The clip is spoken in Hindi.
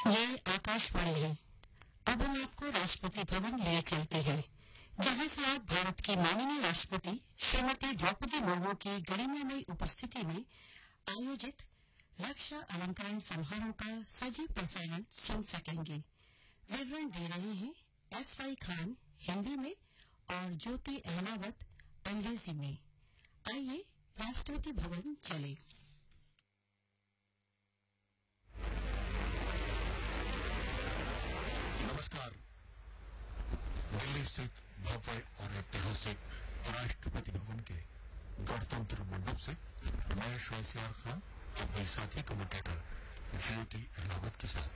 ये आकाशवाणी है। अब हम आपको राष्ट्रपति भवन ले चलते हैं, जहां से आप भारत की माननीय राष्ट्रपति श्रीमती द्रौपदी मुर्मू की गरिमामयी उपस्थिति में आयोजित रक्षा अलंकरण समारोह का सजीव प्रसारण सुन सकेंगे। विवरण दे रहे हैं एस.वाई. खान हिंदी में और ज्योति अहलावत अंग्रेजी में। आइए राष्ट्रपति भवन चले। नमस्कार। दिल्ली स्थित भव्य और ऐतिहासिक राष्ट्रपति भवन के गणतंत्र मंडप से मैं श्वेसियार खान अपने साथी कमेंटेटर ज्योति अहलावत के साथ